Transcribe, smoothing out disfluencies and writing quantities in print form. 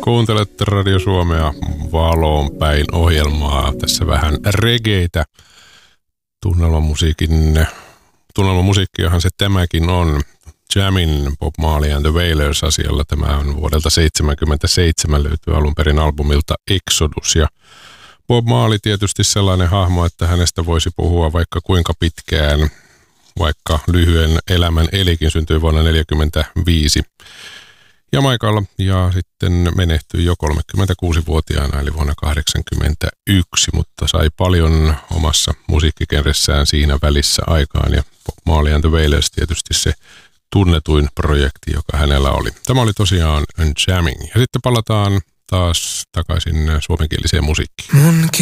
Kuuntelet Radio Suomea Valoon päin ohjelmaa. Tässä vähän regeitä. Tunnelmamusiikkiahan se tämäkin on. Jamin Bob Marley and the Wailers -asialla. Tämä on vuodelta 1977, löytyy alun perin albumilta Exodus. Ja Bob Marley tietysti sellainen hahmo, että hänestä voisi puhua vaikka kuinka pitkään, vaikka lyhyen elämän elikin, syntyi vuonna 1945 Jamaikalla ja sitten menehtyi jo 36-vuotiaana eli vuonna 1981, mutta sai paljon omassa musiikkikenressään siinä välissä aikaan ja Bob Marley and the Wailers tietysti se tunnetuin projekti, joka hänellä oli. Tämä oli tosiaan Jamming. Ja sitten palataan taas takaisin suomenkieliseen musiikkiin.